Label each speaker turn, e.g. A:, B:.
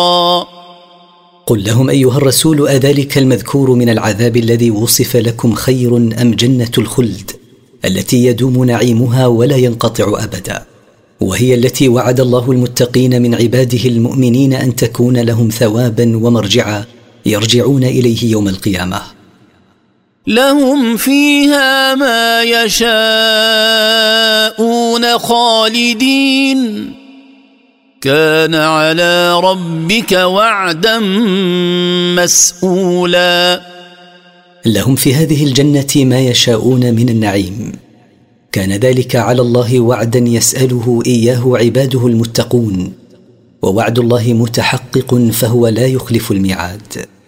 A: قل لهم أيها الرسول: أذلك المذكور من العذاب الذي وصف لكم خير أم جنة الخلد التي يدوم نعيمها ولا ينقطع أبدا، وهي التي وعد الله المتقين من عباده المؤمنين أن تكون لهم ثوابا ومرجعا يرجعون إليه يوم القيامة.
B: لهم فيها ما يشاءون خالدين، كان على ربك وعدا مسئولا.
A: لهم في هذه الجنة ما يشاءون من النعيم، كان ذلك على الله وعدا يسأله إياه عباده المتقون، ووعد الله متحقق فهو لا يخلف الميعاد.